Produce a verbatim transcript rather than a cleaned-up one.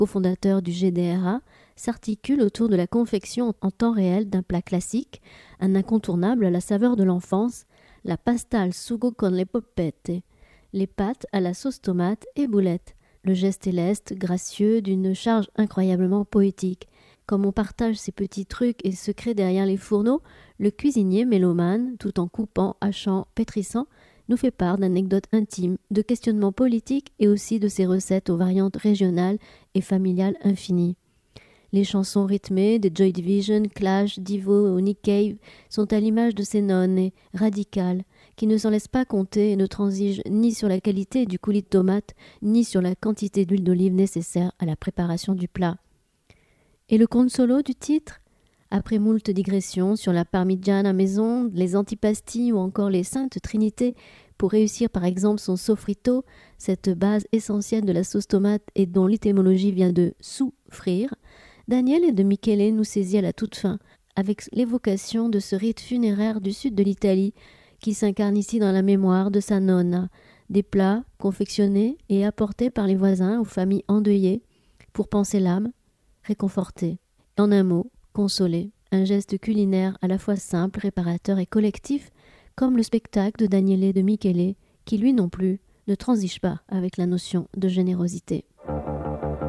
cofondateur du G D R A, s'articule autour de la confection en temps réel d'un plat classique, un incontournable à la saveur de l'enfance, la pasta al sugo con le polpette, les pâtes à la sauce tomate et boulettes. Le geste est leste, gracieux, d'une charge incroyablement poétique. Comme on partage ces petits trucs et secrets derrière les fourneaux, le cuisinier mélomane, tout en coupant, hachant, pétrissant, nous fait part d'anecdotes intimes, de questionnements politiques et aussi de ses recettes aux variantes régionales et familiales infinies. Les chansons rythmées des Joy Division, Clash, Devo ou Nick Cave sont à l'image de ces nonnes radicales qui ne s'en laissent pas compter et ne transigent ni sur la qualité du coulis de tomate ni sur la quantité d'huile d'olive nécessaire à la préparation du plat. Et le consolo du titre ? Après moult digressions sur la parmigiana maison, les antipastilles ou encore les saintes trinités, pour réussir par exemple son sofrito, cette base essentielle de la sauce tomate et dont l'étymologie vient de « souffrir », Daniele de Michele nous saisit à la toute fin, avec l'évocation de ce rite funéraire du sud de l'Italie qui s'incarne ici dans la mémoire de sa nonna, des plats confectionnés et apportés par les voisins aux familles endeuillées pour panser l'âme, réconforter. En un mot, consoler, un geste culinaire à la fois simple, réparateur et collectif, comme le spectacle de Daniele de Michele, qui lui non plus ne transige pas avec la notion de générosité.